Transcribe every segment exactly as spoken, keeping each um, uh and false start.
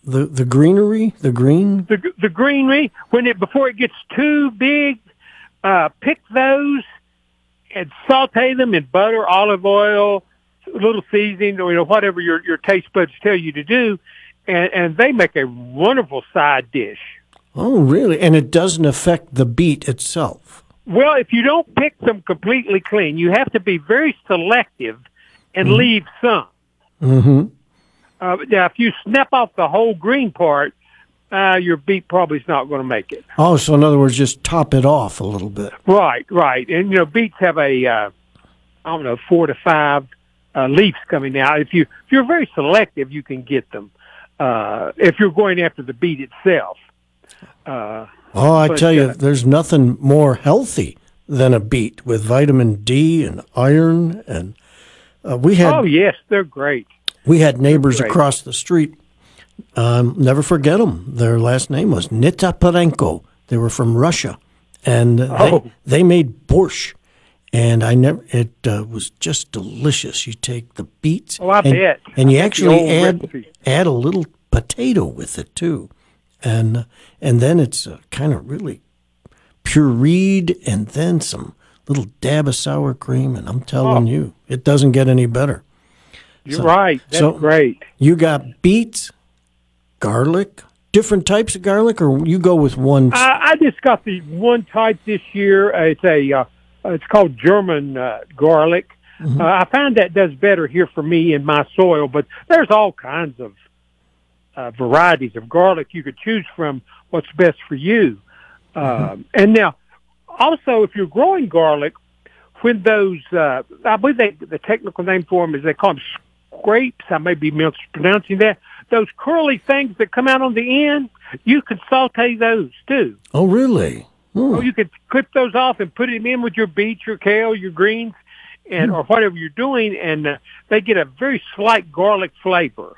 The the greenery, the green. The the greenery when it before it gets too big, uh, pick those and saute them in butter, olive oil, a little seasoning, or you know whatever your your taste buds tell you to do, and and they make a wonderful side dish. Oh, really? And it doesn't affect the beet itself. Well, if you don't pick them completely clean, you have to be very selective and mm-hmm. leave some. Mm-hmm. Uh, now, if you snap off the whole green part, uh, your beet probably is not going to make it. Oh, so in other words, just top it off a little bit. Right, right. And, you know, beets have a, uh, I don't know, four to five uh, leaves coming out. If, you, if you're very selective, you can get them uh, if you're going after the beet itself. Uh, oh, I but, tell you, uh, there's nothing more healthy than a beet with vitamin D and iron. And uh, we had. Oh, yes, they're great. We had neighbors across the street. Um, never forget them. Their last name was Nitaparenko. They were from Russia, and uh, oh. they they made borscht, and I never. It uh, was just delicious. You take the beets, oh, I and, bet. and you I actually add recipe. add a little potato with it too, and uh, and then it's uh, kind of really pureed, and then some little dab of sour cream, and I'm telling oh. you, it doesn't get any better. You're so, right. That's so great. You got beets, garlic, different types of garlic, or you go with one? I, I just got the one type this year. Uh, it's a uh, it's called German uh, garlic. Mm-hmm. Uh, I find that does better here for me in my soil, but there's all kinds of uh, varieties of garlic you could choose from. What's best for you? Mm-hmm. Um, and now, also, if you're growing garlic, when those uh, I believe they, the technical name for them is they call them scrapes. I may be mispronouncing that. Those curly things that come out on the end, you can saute those too. Oh, really? Oh, you could clip those off and put them in with your beets, your kale, your greens, and mm. or whatever you're doing, and uh, they get a very slight garlic flavor.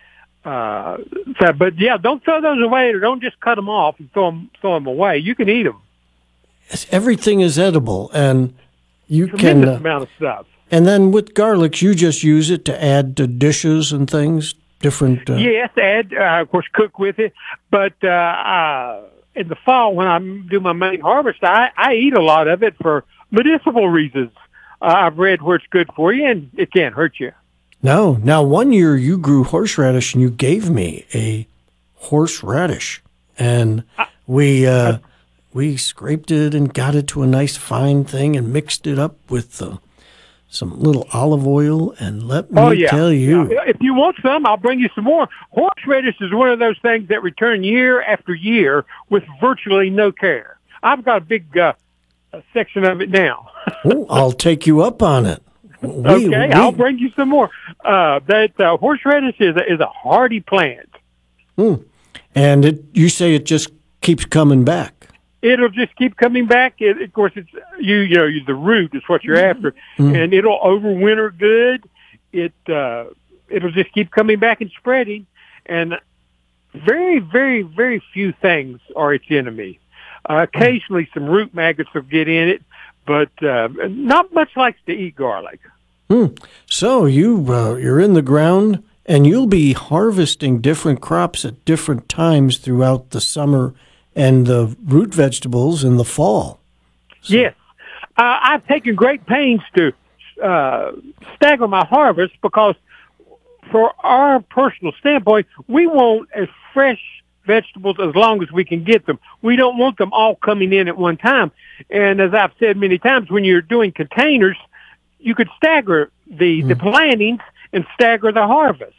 Uh, so, but yeah, don't throw those away, or don't just cut them off and throw them throw them away. You can eat them. Yes, everything is edible, and you Tremendous can. Uh, amount of stuff. And then with garlics, you just use it to add to dishes and things. Different. Uh... Yes, add uh, of course cook with it, but uh, uh, in the fall when I do my main harvest, I, I eat a lot of it for medicinal reasons. Uh, I've read where it's good for you, and it can't hurt you. No. Now, one year you grew horseradish, and you gave me a horseradish, and I, we uh, I, we scraped it and got it to a nice fine thing, and mixed it up with uh, some little olive oil. And let me oh, yeah. tell you, yeah. if you want some, I'll bring you some more. Horseradish is one of those things that return year after year with virtually no care. I've got a big uh, section of it now. Oh, I'll take you up on it. We, okay, we, I'll bring you some more. Uh, that uh, horseradish is a, is a hardy plant. Hmm. And it, you say it just keeps coming back. It'll just keep coming back. It, of course, it's you. You know, the root is what you're after, mm-hmm. and it'll overwinter good. It uh, it'll just keep coming back and spreading. And very, very, very few things are its enemy. Uh, occasionally, some root maggots will get in it, but uh, not much likes to eat garlic. Hmm. So you uh, you're in the ground, and you'll be harvesting different crops at different times throughout the summer, and the root vegetables in the fall. So. Yes. Uh, I've taken great pains to uh, stagger my harvest because for our personal standpoint, we want as fresh vegetables as long as we can get them. We don't want them all coming in at one time. And as I've said many times, when you're doing containers, you could stagger the, mm. the plantings and stagger the harvest.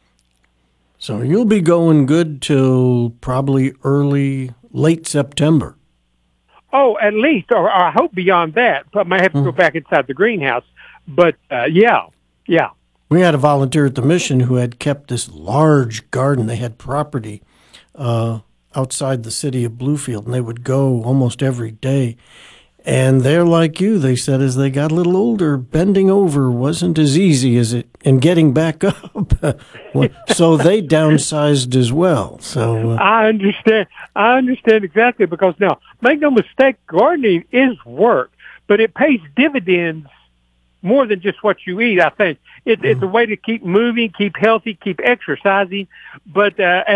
So you'll be going good till probably early, late September. Oh, at least, or, or I hope beyond that. But I might have to mm. go back inside the greenhouse. But, uh, yeah, yeah. We had a volunteer at the mission who had kept this large garden. They had property uh, outside the city of Bluefield, and they would go almost every day. And they're like you. They said as they got a little older, bending over wasn't as easy as it, and getting back up. So they downsized as well. So uh, I understand. I understand exactly, because now, make no mistake, gardening is work, but it pays dividends more than just what you eat. I think it, it's a way to keep moving, keep healthy, keep exercising. But uh,